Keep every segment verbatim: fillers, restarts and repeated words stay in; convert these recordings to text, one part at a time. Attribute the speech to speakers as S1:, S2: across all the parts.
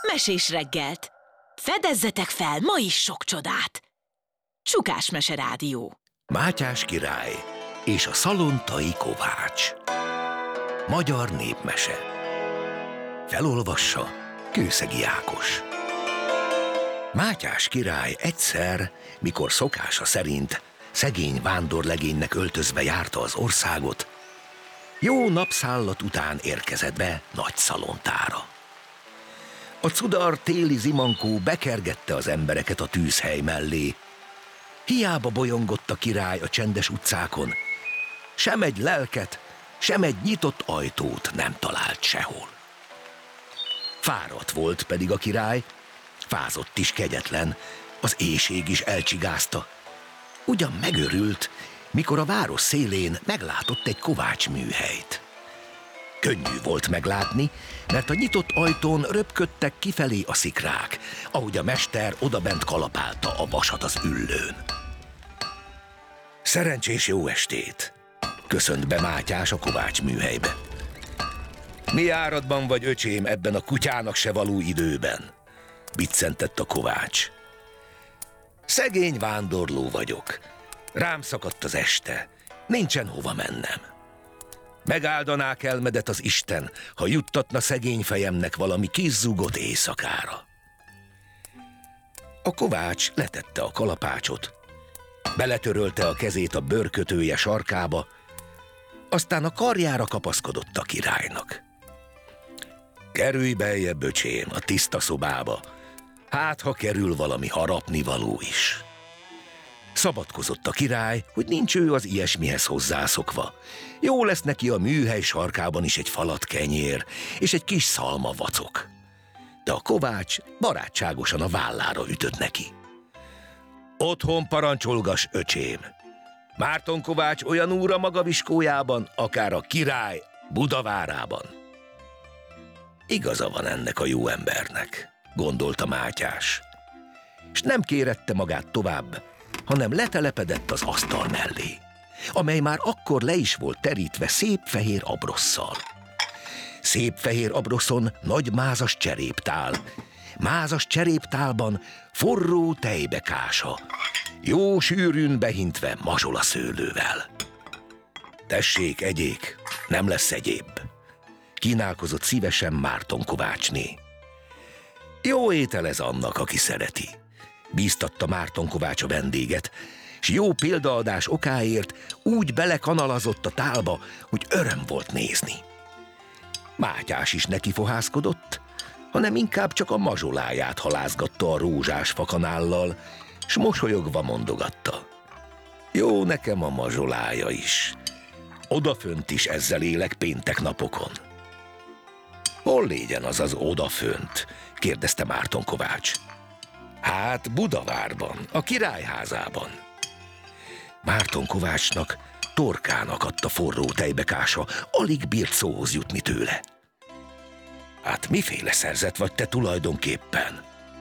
S1: mesés reggelt! Fedezzetek fel ma is sok csodát! Csukás Mese Rádió.
S2: Mátyás király és a szalontai kovács. Magyar népmese. Felolvassa Kőszegi Ákos. Mátyás király egyszer, mikor szokása szerint szegény vándorlegénynek öltözve járta az országot, jó napszállat után érkezett be nagy szalontára. A cudar téli zimankó bekergette az embereket a tűzhely mellé. Hiába bolyongott a király a csendes utcákon, sem egy lelket, sem egy nyitott ajtót nem talált sehol. Fáradt volt pedig a király, fázott is kegyetlen, az éhség is elcsigázta. Ugyan megörült, mikor a város szélén meglátott egy kovácsműhelyt. Könnyű volt meglátni, mert a nyitott ajtón röpködtek kifelé a szikrák, ahogy a mester odabent kalapálta a vasat az üllőn. Szerencsés jó estét! Köszönt be Mátyás a kovácsműhelybe. Mi áradban vagy, öcsém, ebben a kutyának se való időben? Biccentett a kovács. Szegény vándorló vagyok. Rám szakadt az este. Nincsen hova mennem. Megáldaná kelmedet az Isten, ha juttatna szegény fejemnek valami kizzugott éjszakára. A kovács letette a kalapácsot, beletörölte a kezét a bőrkötője sarkába, aztán a karjára kapaszkodott a királynak. Kerülj beljebb, öcsém, a tiszta szobába, hát ha kerül valami harapnivaló is. Szabadkozott a király, hogy nincs ő az ilyesmihez hozzászokva. Jó lesz neki a műhely sarkában is egy falat kenyér és egy kis szalma vacok. De a kovács barátságosan a vállára ütött neki. Otthon parancsolgass, öcsém! Márton kovács olyan úr a maga viskójában, akár a király Budavárában. Igaza van ennek a jó embernek, gondolta Mátyás, és nem kérette magát tovább, hanem letelepedett az asztal mellé, amely már akkor le is volt terítve szép fehér abrosszal. Szép fehér abroszon nagy mázas cseréptál, mázas cseréptálban forró tejbekása, jó sűrűn behintve mazsolaszőlővel. Tessék, egyék, nem lesz egyéb, kínálkozott szívesen Márton kovácsné. Jó étel ez annak, aki szereti, bíztatta Márton kovács a vendéget, s jó példaadás okáért úgy belekanalazott a tálba, hogy öröm volt nézni. Mátyás is neki fohászkodott, hanem inkább csak a mazsoláját halázgatta a rózsás fakanállal, s mosolyogva mondogatta. Jó nekem a mazsolája is. Odafönt is ezzel élek péntek napokon. Hol légyen az az odafönt? Kérdezte Márton kovács. Hát Budavárban, a királyházában. Márton kovácsnak torkán akadt a forró tejbekása, alig bírt szóhoz jutni tőle. Hát miféle szerzet vagy te tulajdonképpen?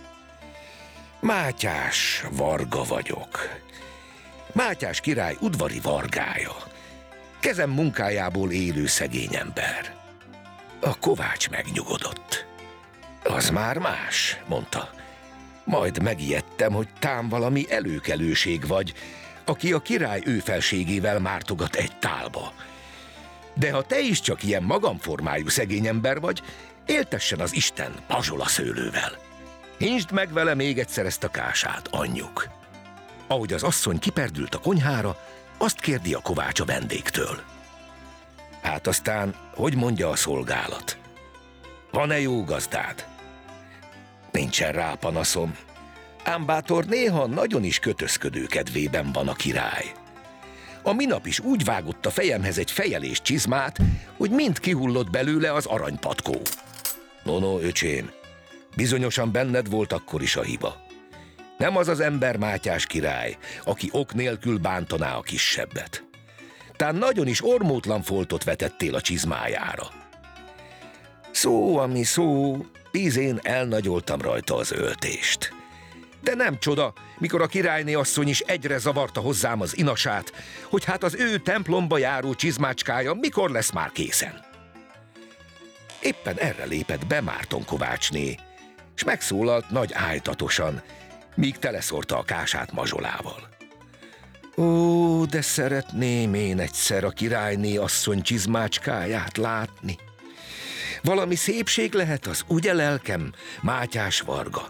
S2: Mátyás Varga vagyok. Mátyás király udvari vargája. Kezem munkájából élő szegény ember. A kovács megnyugodott. Az már más, mondta. Majd megijedtem, hogy tám valami előkelőség vagy, aki a király őfelségével mártogat egy tálba. De ha te is csak ilyen magamformájú szegény ember vagy, éltessen az Isten mazsolaszőlővel. Hintsd meg vele még egyszer ezt a kását, anyjuk. Ahogy az asszony kiperdült a konyhára, azt kérdi a kovács a vendégtől. Hát aztán, hogy mondja a szolgálat? Van-e jó gazdád? Nincsen rá panaszom, ám bátor néha nagyon is kötözködő kedvében van a király. A minap is úgy vágott a fejemhez egy fejelés csizmát, hogy mind kihullott belőle az aranypatkó. No, no, öcsém, bizonyosan benned volt akkor is a hiba. Nem az az ember Mátyás király, aki ok nélkül bántaná a kisebbet. Tán nagyon is ormótlan foltot vetettél a csizmájára. Szó, ami szó, ízén elnagyoltam rajta az öltést. De nem csoda, mikor a királyné asszony is egyre zavarta hozzám az inasát, hogy hát az ő templomba járó csizmácskája mikor lesz már készen. Éppen erre lépett be Márton kovácsné, s s megszólalt nagy ájtatosan, míg teleszórta a kását mazsolával. Ó, de szeretném én egyszer a királyné asszony csizmácskáját látni. Valami szépség lehet az, ugye lelkem, Mátyás Varga?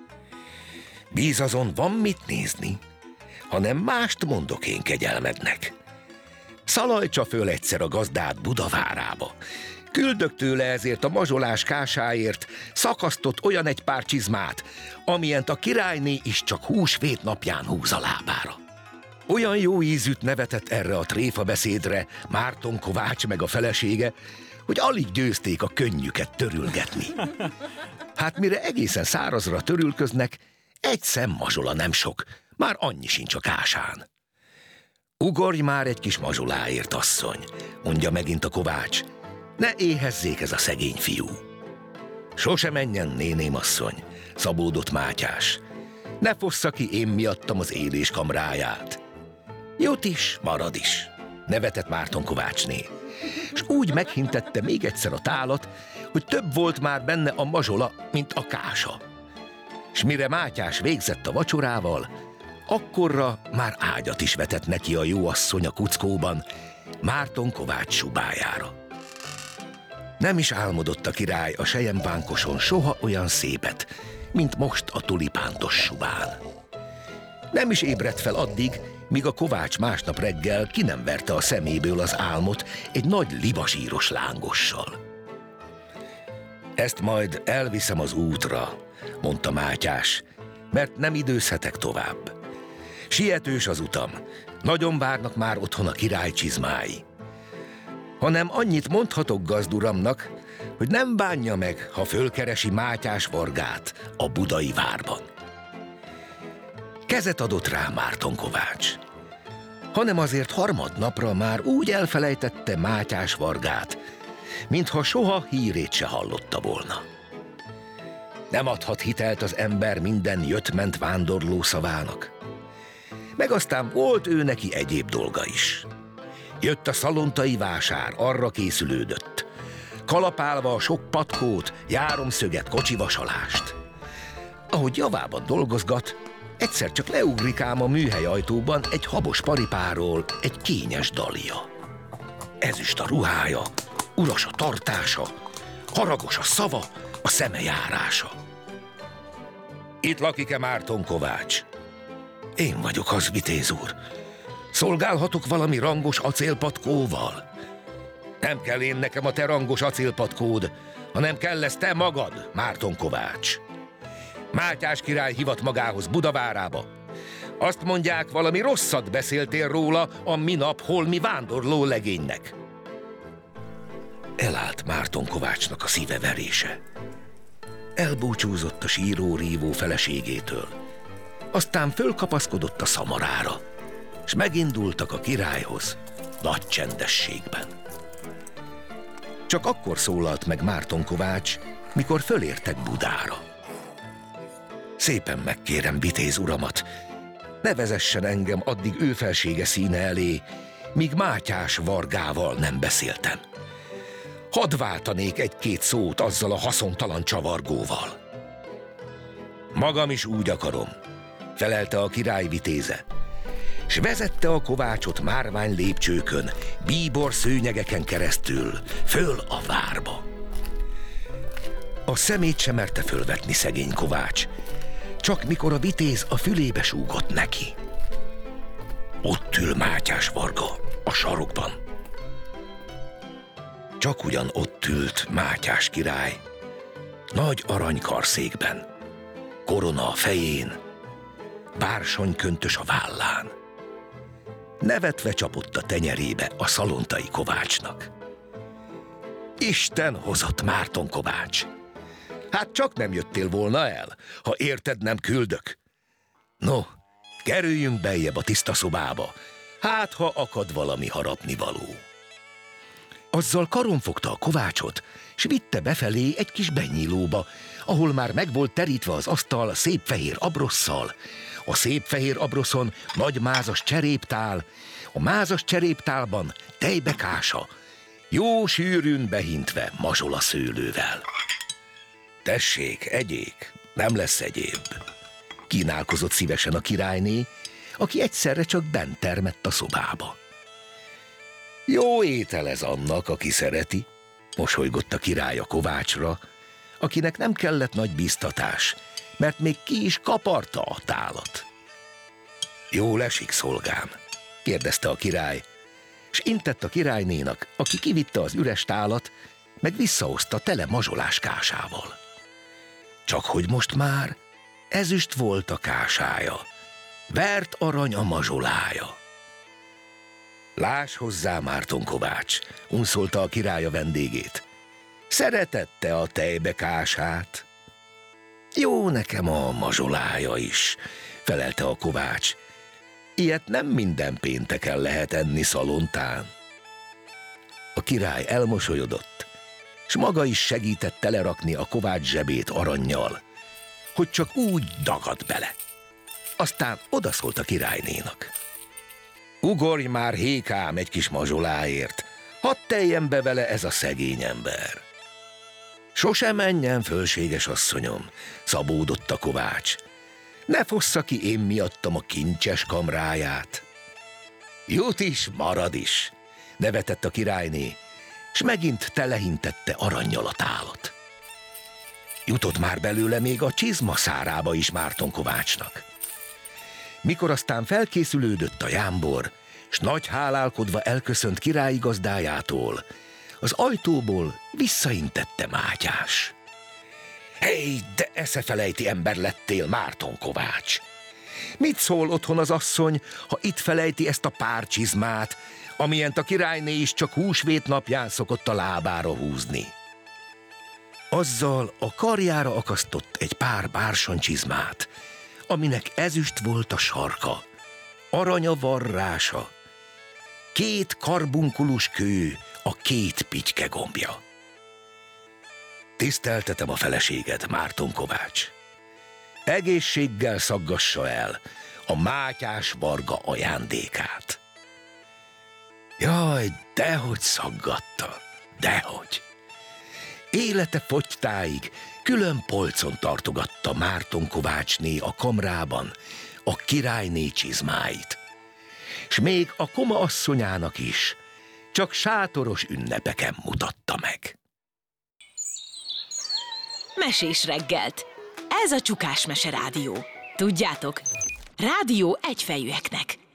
S2: Bíz azon, van mit nézni, hanem mást mondok én kegyelmednek. Szalajtsa föl egyszer a gazdát Budavárába. Küldök tőle ezért a mazsolás kásáért szakasztott olyan egy pár csizmát, amilyent a királyné is csak húsvét napján húz a lábára. Olyan jó ízűt nevetett erre a tréfa beszédre Márton Kovács meg a felesége, hogy alig győzték a könnyüket törülgetni. Hát mire egészen szárazra törülköznek, egy szem mazsola nem sok, már annyi sincs a kásán. Ugorj már egy kis mazsoláért, asszony, mondja megint a Kovács, ne éhezzék ez a szegény fiú. Sose menjen, néném asszony, szabódott Mátyás, ne fossza ki én miattam az élés kamráját. Jut is, marad is, nevetett Márton Kovácsné, és úgy meghintette még egyszer a tálat, hogy több volt már benne a mazsola, mint a kása. S mire Mátyás végzett a vacsorával, akkorra már ágyat is vetett neki a jó asszony a kuckóban, Márton Kovács subájára. Nem is álmodott a király a selyempánkoson soha olyan szépet, mint most a tulipántos subán. Nem is ébredt fel addig, míg a Kovács másnap reggel ki nem verte a szeméből az álmot egy nagy libasíros lángossal. Ezt majd elviszem az útra, mondta Mátyás, mert nem időzhetek tovább. Sietős az utam, nagyon várnak már otthon a király csizmái. Hanem annyit mondhatok gazduramnak, hogy nem bánja meg, ha fölkeresi Mátyás Vargát a budai várban. Kezet adott rá Márton Kovács, hanem azért harmadnapra már úgy elfelejtette Mátyás Vargát, mintha soha hírét se hallotta volna. Nem adhat hitelt az ember minden jött-ment vándorló szavának. Meg aztán volt ő neki egyéb dolga is. Jött a szalontai vásár, arra készülődött, kalapálva a sok patkót, járomszöget, kocsivasalást. Ahogy javában dolgozgat, egyszer csak leugrik ám a műhely ajtóban egy habos paripáról egy kényes dalia. Ezüst a ruhája, uras a tartása, haragos a szava, a szeme járása. Itt lakik-e Márton Kovács? Én vagyok az, vitéz úr. Szolgálhatok valami rangos acélpatkóval? Nem kell én nekem a te rangos acélpatkód, hanem kell lesz te magad, Márton Kovács. Mátyás király hivat magához Budavárába. Azt mondják, valami rosszat beszéltél róla a minap holmi vándorló legénynek. Elállt Márton Kovácsnak a szíve verése. Elbúcsúzott a síró-rívó feleségétől. Aztán fölkapaszkodott a szamarára, és megindultak a királyhoz nagy csendességben. Csak akkor szólalt meg Márton Kovács, mikor fölértek Budára. Szépen megkérem vitéz uramat, ne vezessen engem addig ő felsége színe elé, míg Mátyás Vargával nem beszéltem. Hadd váltanék egy-két szót azzal a haszontalan csavargóval. Magam is úgy akarom, felelte a király vitéze, s vezette a Kovácsot márvány lépcsőkön, bíbor szőnyegeken keresztül, föl a várba. A szemét sem merte fölvetni szegény Kovács, csak mikor a vitéz a fülébe súgott neki. Ott ül Mátyás Varga, a sarokban. Csak ugyan ott ült Mátyás király, nagy aranykarszékben, korona a fején, bársonyköntös a vállán. Nevetve csapott a tenyerébe a szalontai Kovácsnak. Isten hozott, Márton Kovács! Hát csak nem jöttél volna el, ha érted nem küldök. No, kerüljünk beljebb a tiszta szobába, hát ha akad valami harapnivaló. Azzal karon fogta a Kovácsot, s vitte befelé egy kis benyílóba, ahol már meg volt terítve az asztal szép fehér abrosszal, a szép fehér abroszon nagy mázas cseréptál, a mázas cseréptálban tejbekása, jó sűrűn behintve mazsola szőlővel. Tessék, egyék, Nem lesz egyéb. Kínálkozott szívesen a királyné, aki egyszerre csak bent termett a szobába. Jó étel ez annak, aki szereti, mosolygott a király a kovácsra, akinek nem kellett nagy bíztatás, mert még ki is kaparta a tálat. Jól esik, szolgám? Kérdezte a király, s intett a királynénak, aki kivitte az üres tálat, meg visszahozta tele mazsolás kásával. Csak hogy most már ezüst volt a kásája, vert arany a mazsolája. Láss hozzá, Márton Kovács, unszolta a király a vendégét. Szeretette a tejbe kását. Jó nekem a mazsolája is, felelte a kovács. Ilyet nem minden pénteken lehet enni szalontán. A király elmosolyodott, s maga is segített telerakni a kovács zsebét arannyal, hogy csak úgy dagad bele. Aztán odaszólt a királynénak. Ugorj már, hékám, egy kis mazsoláért, hadd teljen be vele ez a szegény ember. Sose menjen, fölséges asszonyom, szabódott a kovács. Ne fossza ki én miattam a kincses kamráját. Jut is, marad is, nevetett a királyné, s megint telehintette arannyal a tálat. Jutott már belőle még a csizma szárába is Márton Kovácsnak. Mikor aztán felkészülődött a jámbor, s nagy hálálkodva elköszönt királyi gazdájától, az ajtóból visszaintette Mátyás. Hey, de eszefelejti ember lettél, Márton Kovács! Mit szól otthon az asszony, ha itt felejti ezt a pár csizmát, amilyent a királyné is csak húsvét napján szokott a lábára húzni? Azzal a karjára akasztott egy pár bársonycsizmát, aminek ezüst volt a sarka, arany a varrása, két karbunkulus kő a két pityke gombja. Tiszteltetem a feleséged, Márton Kovács. Egészséggel szaggassa el a Mátyás Varga ajándékát. Jaj, dehogy szaggatta, dehogy. Élete fogytáig külön polcon tartogatta Márton Kovácsné a kamrában a királyné csizmáit, s még a koma asszonyának is csak sátoros ünnepeken mutatta meg.
S1: Mesés reggelt. Ez a Csukás Mese Rádió. Tudjátok, rádió egyfejűeknek.